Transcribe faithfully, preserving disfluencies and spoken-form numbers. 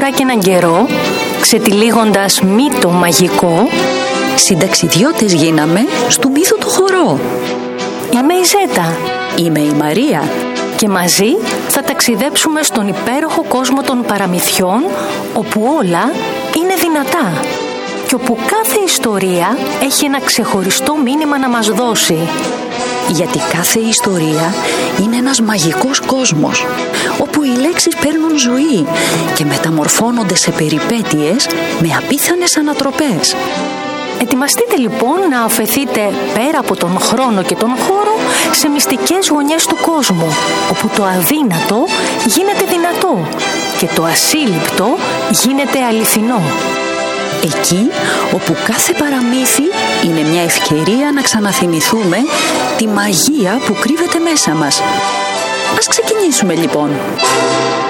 φορά και έναν καιρό, ξετυλίγοντας μύτο μαγικό, συνταξιδιώτες γίναμε στου μύθου το χορό. Είμαι η Ζέτα. Είμαι η Μαρία. Και μαζί θα ταξιδέψουμε στον υπέροχο κόσμο των παραμυθιών, όπου όλα είναι δυνατά και όπου κάθε ιστορία έχει ένα ξεχωριστό μήνυμα να μας δώσει. Γιατί κάθε ιστορία είναι ένας μαγικός κόσμος, όπου οι λέξεις παίρνουν ζωή και μεταμορφώνονται σε περιπέτειες με απίθανες ανατροπές. Ετοιμαστείτε λοιπόν να αφεθείτε πέρα από τον χρόνο και τον χώρο σε μυστικές γωνιές του κόσμου, όπου το αδύνατο γίνεται δυνατό και το ασύλληπτο γίνεται αληθινό. Εκεί όπου κάθε παραμύθι είναι μια ευκαιρία να ξαναθυμηθούμε τη μαγεία που κρύβεται μέσα μας. Ας ξεκινήσουμε λοιπόν.